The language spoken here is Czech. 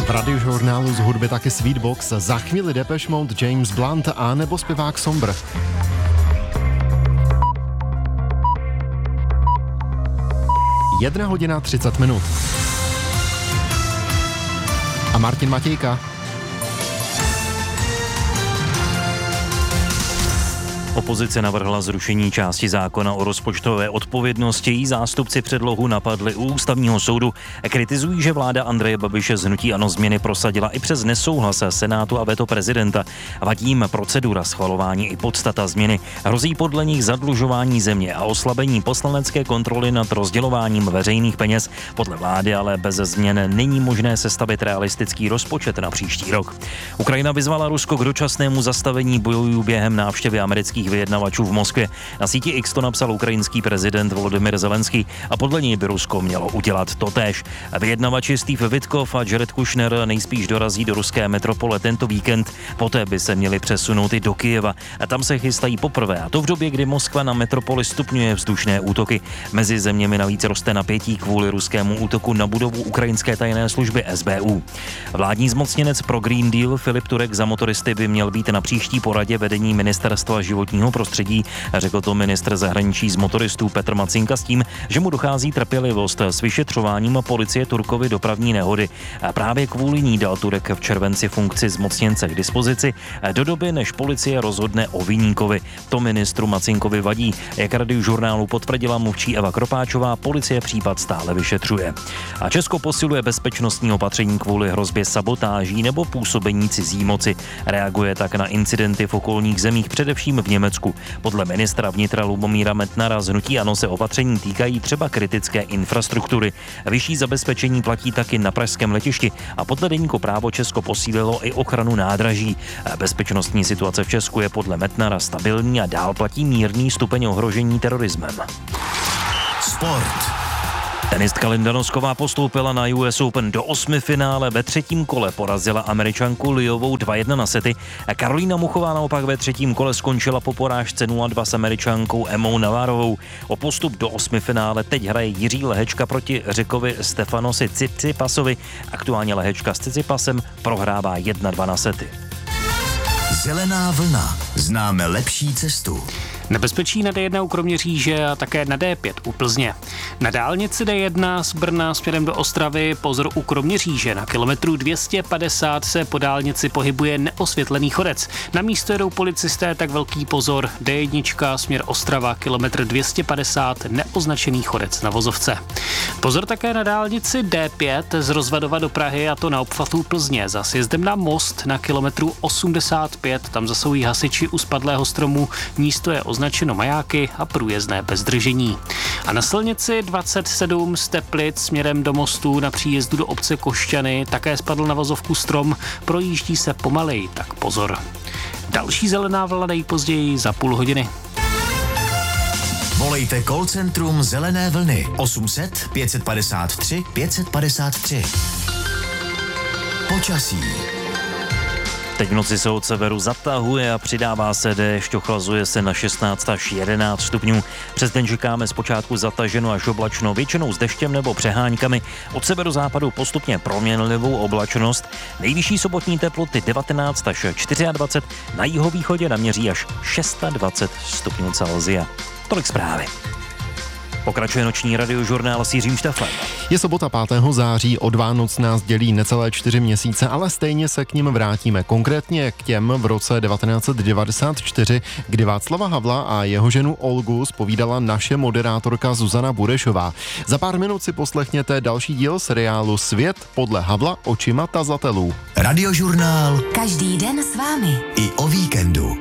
V radiožurnálu z hudby taky Sweetbox, za chvíli Depeche Mode, James Blunt a nebo zpěvák Sombr. Jedna hodina 30 minut. A Martin Matějka. Opozice navrhla zrušení části zákona o rozpočtové odpovědnosti. Její zástupci předlohu napadli u ústavního soudu. Kritizují, že vláda Andreje Babiše z hnutí ANO změny prosadila i přes nesouhlas Senátu a veto prezidenta. Vadí jim procedura schvalování i podstata změny. Hrozí podle nich zadlužování země a oslabení poslanecké kontroly nad rozdělováním veřejných peněz. Podle vlády ale bez změn není možné sestavit realistický rozpočet na příští rok. Ukrajina vyzvala Rusko k dočasnému zastavení bojů během návštěvy amerických vyjednavačů v Moskvě. Na síti X to napsal ukrajinský prezident Volodymyr Zelenský a podle něj by Rusko mělo udělat totéž. Vyjednavači Steve Witkoff a Jared Kushner nejspíš dorazí do ruské metropole tento víkend, poté by se měli přesunout i do Kyjeva. A tam se chystají poprvé, a to v době, kdy Moskva na metropoli stupňuje vzdušné útoky. Mezi zeměmi navíc roste napětí kvůli ruskému útoku na budovu ukrajinské tajné služby SBU. Vládní zmocněnec pro Green Deal Filip Turek za motoristy by měl být na příští poradě vedení ministerstva životního prostředí, řekl to ministr zahraničí z motoristů Petr Macinka s tím, že mu dochází trpělivost s vyšetřováním policie Turkovy dopravní nehody. A právě kvůli ní dal Turek v červenci funkci zmocněnce k dispozici do doby, než policie rozhodne o viníkovi. To ministru Macinkovi vadí. Jak radiožurnálu potvrdila mluvčí Eva Kropáčová, policie případ stále vyšetřuje. A Česko posiluje bezpečnostní opatření kvůli hrozbě sabotáží nebo působení cizí moci. Reaguje tak na incidenty v okolních zemích, především v Německu. Podle ministra vnitra Lubomíra Metnara z hnutí ANO se opatření týkají třeba kritické infrastruktury. Vyšší zabezpečení platí taky na pražském letišti a podle deníku Právo Česko posílilo i ochranu nádraží. Bezpečnostní situace v Česku je podle Metnara stabilní a dál platí mírný stupeň ohrožení terorismem. Sport. Tenistka Linda Nosková postoupila na US Open do 8. finále, ve třetím kole porazila Američanku Liovou 2-1 na sety. Karolína Muchová naopak ve třetím kole skončila po porážce 0-2 s Američankou Emmou Navarrovou. O postup do 8. finále teď hraje Jiří Lehečka proti Řekovi Stefanosi Tsitsipasovi. Aktuálně Lehečka s Tsitsipasem prohrává 1-2 na sety. Zelená vlna. Známe lepší cestu. Nebezpečí na D1 u Kroměříže a také na D5 u Plzně. Na dálnici D1 z Brna směrem do Ostravy pozor u Kroměříže. Na kilometru 250 se po dálnici pohybuje neosvětlený chodec. Na místo jedou policisté, tak velký pozor. D1 směr Ostrava, kilometr 250, neoznačený chodec na vozovce. Pozor také na dálnici D5 z Rozvadova do Prahy, a to na obchvatu Plzně. Za sjezdem na most na kilometru 85, tam zasoují hasiči u spadlého stromu. Místo je označeno majáky a průjezdné bez zdržení. A na silnici 27 z Teplic směrem do mostu na příjezdu do obce Košťany také spadl na vozovku strom, projíždí se pomaleji, tak pozor. Další zelená vlna nejpozději za půl hodiny. Volejte call centrum Zelené vlny 800 553 553. Počasí. Teď v noci se od severu zatahuje a přidává se déšť, ochlazuje se na 16 až 11 stupňů. Přes den čekáme zpočátku zataženo až oblačno, většinou s deštěm nebo přeháňkami. Od severozápadu postupně proměnlivou oblačnost. Nejvyšší sobotní teploty 19 až 24, na jihovýchodě naměří až 26 stupňů Celsia. Tolik zprávy. Pokračuje noční radiožurnál s Jiřím Šteflem. Je sobota 5. září, od Vánoc nás dělí necelé 4 měsíce, ale stejně se k nim vrátíme. Konkrétně k těm v roce 1994, kdy Václava Havla a jeho ženu Olgu zpovídala naše moderátorka Zuzana Burešová. Za pár minut si poslechněte další díl seriálu Svět podle Havla očima tazatelů. Radiožurnál každý den s vámi. i o víkendu.